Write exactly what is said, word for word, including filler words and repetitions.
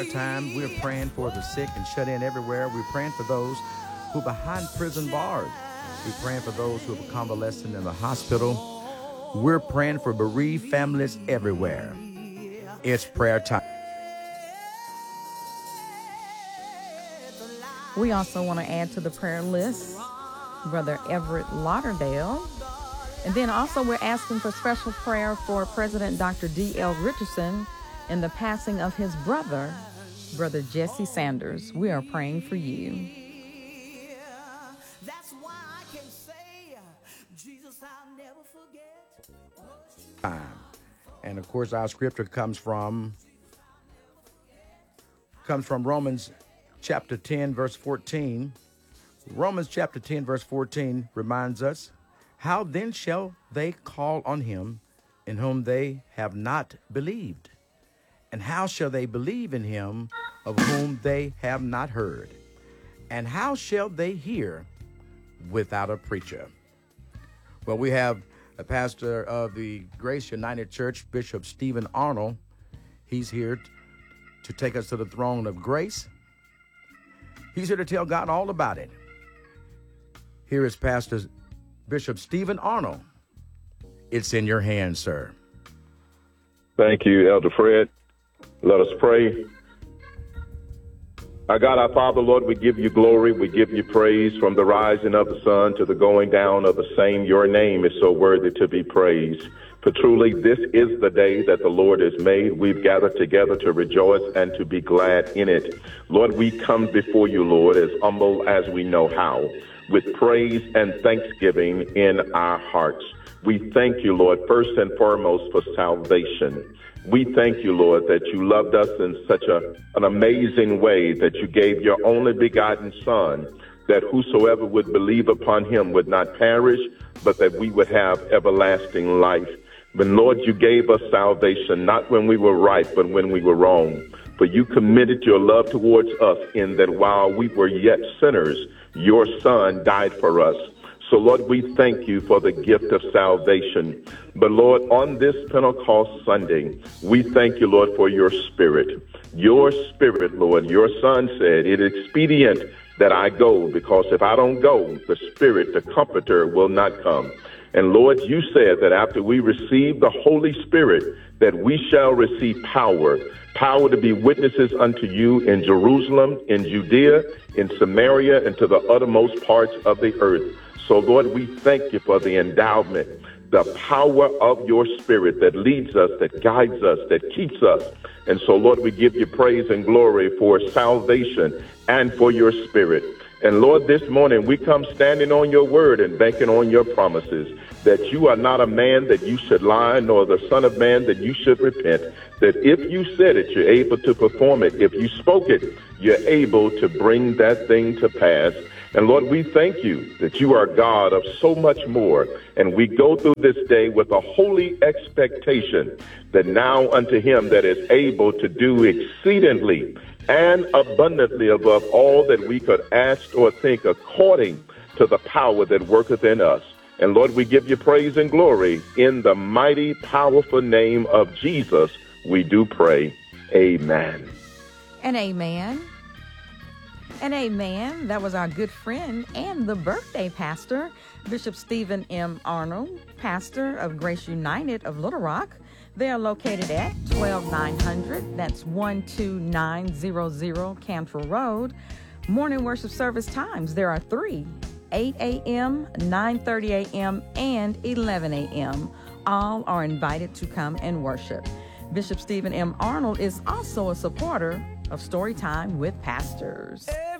time. We're praying for the sick and shut in everywhere. We're praying for those who are behind prison bars. We're praying for those who are convalescing in the hospital. We're praying for bereaved families everywhere. It's prayer time. We also want to add to the prayer list Brother Everett Lauderdale. And then also we're asking for special prayer for President Doctor D L Richardson in the passing of his brother, Brother Jesse Sanders. We are praying for you. Time. And of course our scripture comes from comes from Romans chapter ten verse fourteen. Romans chapter ten verse fourteen reminds us, how then shall they call on him in whom they have not believed? And how shall they believe in him of whom they have not heard? And how shall they hear without a preacher? Well, we have a pastor of the Grace United Church, Bishop Stephen Arnold. He's here t- to take us to the throne of grace. He's here to tell God all about it. Here is Pastor Bishop Stephen Arnold. It's in your hands, sir. Thank you, Elder Fred. Let us pray. Our God, our Father, Lord, we give you glory. We give you praise from the rising of the sun to the going down of the same. Your name is so worthy to be praised. For truly, this is the day that the Lord has made. We've gathered together to rejoice and to be glad in it. Lord, we come before you, Lord, as humble as we know how, with praise and thanksgiving in our hearts. We thank you, Lord, first and foremost for salvation. We thank you, Lord, that you loved us in such a, an amazing way that you gave your only begotten Son, that whosoever would believe upon him would not perish, but that we would have everlasting life. But Lord, you gave us salvation, not when we were right, but when we were wrong. For you committed your love towards us in that while we were yet sinners, your Son died for us. So, Lord, we thank you for the gift of salvation. But, Lord, on this Pentecost Sunday, we thank you, Lord, for your Spirit. Your Spirit, Lord, your Son said, it is expedient that I go, because if I don't go, the Spirit, the Comforter, will not come. And, Lord, you said that after we receive the Holy Spirit, that we shall receive power, power to be witnesses unto you in Jerusalem, in Judea, in Samaria, and to the uttermost parts of the earth. So, Lord, we thank you for the endowment, the power of your Spirit that leads us, that guides us, that keeps us. And so, Lord, we give you praise and glory for salvation and for your Spirit. And, Lord, this morning we come standing on your word and banking on your promises, that you are not a man that you should lie, nor the son of man that you should repent, that if you said it, you're able to perform it. If you spoke it, you're able to bring that thing to pass. And Lord, we thank you that you are God of so much more. And we go through this day with a holy expectation that now unto him that is able to do exceedingly and abundantly above all that we could ask or think, according to the power that worketh in us. And Lord, we give you praise and glory in the mighty, powerful name of Jesus. We do pray. Amen. And amen. And amen. That was our good friend and the birthday pastor, Bishop Stephen M. Arnold, pastor of Grace United of Little Rock. They are located at twelve nine hundred. That's one two nine zero zero Cantrell Road. Morning worship service times. There are three, eight a.m., nine thirty a.m., and eleven a.m. All are invited to come and worship. Bishop Stephen M. Arnold is also a supporter of Storytime with Pastors.